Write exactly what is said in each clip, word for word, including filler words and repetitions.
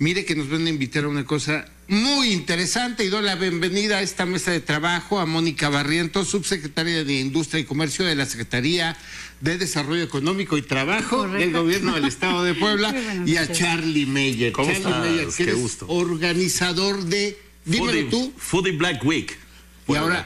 Mire que nos van a invitar a una cosa muy interesante y doy la bienvenida a esta mesa de trabajo a Mónica Barrientos, subsecretaria de Industria y Comercio de la Secretaría de Desarrollo Económico y Trabajo Correcto. Del Gobierno del Estado de Puebla y a Charlie Meyer. ¿Cómo Charlie estás? Meyer, que Qué eres gusto. organizador de, dímelo Foodie, tú. Foodie Black Week. Y ahora,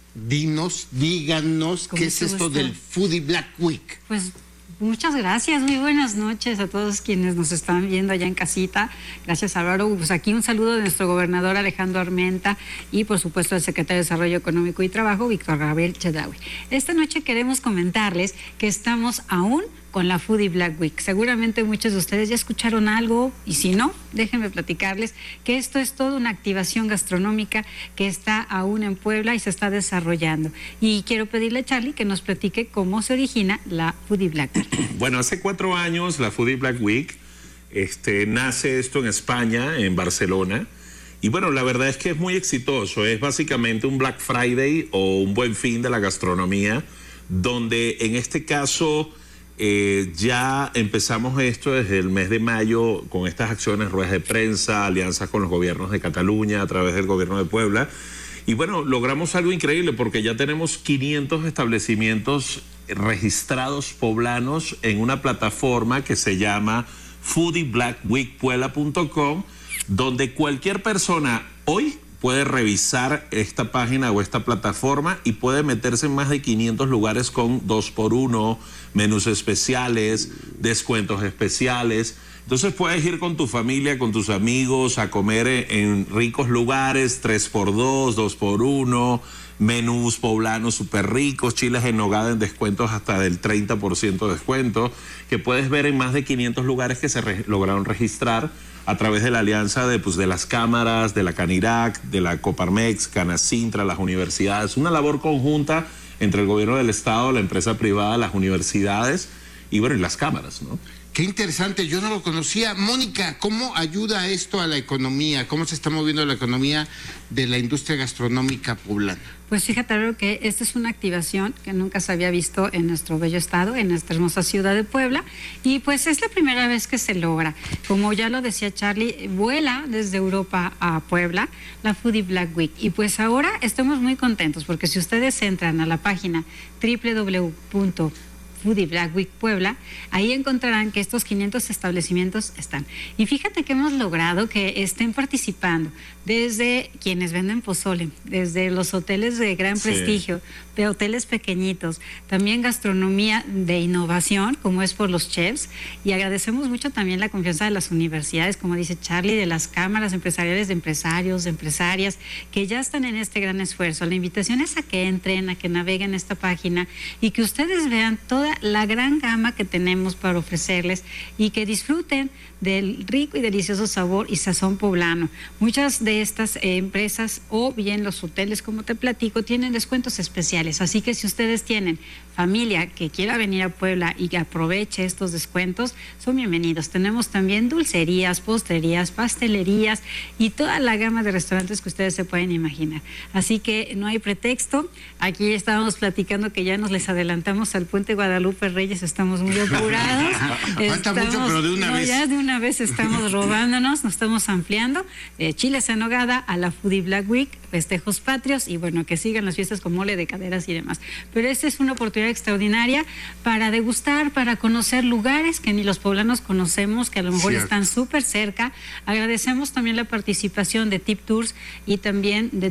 dinos, díganos, ¿qué es esto gusta? del Foodie Black Week? Pues muchas gracias, muy buenas noches a todos quienes nos están viendo allá en casita. Gracias, Álvaro. Pues aquí un saludo de nuestro gobernador Alejandro Armenta y por supuesto al secretario de Desarrollo Económico y Trabajo, Víctor Gabriel Chedraui. Esta noche queremos comentarles que estamos aún con la Foodie Black Week. Seguramente muchos de ustedes ya escucharon algo y si no, déjenme platicarles que esto es toda una activación gastronómica que está aún en Puebla y se está desarrollando. Y quiero pedirle a Charlie que nos platique cómo se origina la Foodie Black Week. Bueno, hace cuatro años la Foodie Black Week, este, nace esto en España, en Barcelona. Y bueno, la verdad es que es muy exitoso. Es básicamente un Black Friday o un buen fin de la gastronomía, donde en este caso eh, ya empezamos esto desde el mes de mayo con estas acciones, ruedas de prensa, alianzas con los gobiernos de Cataluña a través del gobierno de Puebla. Y bueno, logramos algo increíble porque ya tenemos quinientos establecimientos registrados poblanos en una plataforma que se llama foodie black week puebla punto com, donde cualquier persona hoy puede revisar esta página o esta plataforma y puede meterse en más de quinientos lugares con dos por uno, menús especiales, descuentos especiales. Entonces puedes ir con tu familia, con tus amigos a comer en ricos lugares, tres por dos, dos por uno, menús poblanos súper ricos, chiles en nogada en descuentos hasta del treinta por ciento de descuento, que puedes ver en más de quinientos lugares que se re- lograron registrar a través de la alianza de, pues, de las cámaras, de la Canirac, de la Coparmex, Canacintra, las universidades. Una labor conjunta entre el gobierno del Estado, la empresa privada, las universidades y, bueno, y las cámaras, ¿no? Qué interesante, yo no lo conocía. Mónica, ¿cómo ayuda esto a la economía? ¿Cómo se está moviendo la economía de la industria gastronómica poblana? Pues fíjate, Álvaro, que esta es una activación que nunca se había visto en nuestro bello estado, en nuestra hermosa ciudad de Puebla, y pues es la primera vez que se logra. Como ya lo decía Charlie, vuela desde Europa a Puebla la Foodie Black Week, y pues ahora estamos muy contentos porque si ustedes entran a la página doble u doble u doble u punto Foodie Black Week Puebla, ahí encontrarán que estos quinientos establecimientos están. Y fíjate que hemos logrado que estén participando desde quienes venden pozole, desde los hoteles de gran sí. prestigio, de hoteles pequeñitos, también gastronomía de innovación, como es por los chefs, y agradecemos mucho también la confianza de las universidades, como dice Charlie, de las cámaras empresariales de empresarios, de empresarias, que ya están en este gran esfuerzo. La invitación es a que entren, a que naveguen esta página y que ustedes vean toda la gran gama que tenemos para ofrecerles y que disfruten del rico y delicioso sabor y sazón poblano. Muchas de estas eh, empresas o bien los hoteles, como te platico, tienen descuentos especiales, así que si ustedes tienen familia que quiera venir a Puebla y que aproveche estos descuentos, son bienvenidos. Tenemos también dulcerías, postrerías, pastelerías y toda la gama de restaurantes que ustedes se pueden imaginar. Así que no hay pretexto. Aquí estábamos platicando que ya nos les adelantamos al Puente Guadalupe Reyes, estamos muy apurados. Falta estamos, mucho, pero de una no, vez. Ya de una vez estamos robándonos, nos estamos ampliando. Eh, chiles en nogada a la Foodie Black Week, festejos patrios y bueno, que sigan las fiestas con mole de caderas y demás. Pero esta es una oportunidad extraordinaria para degustar, para conocer lugares que ni los poblanos conocemos, que a lo mejor Cierto. están súper cerca. Agradecemos también la participación de Tip Tours y también de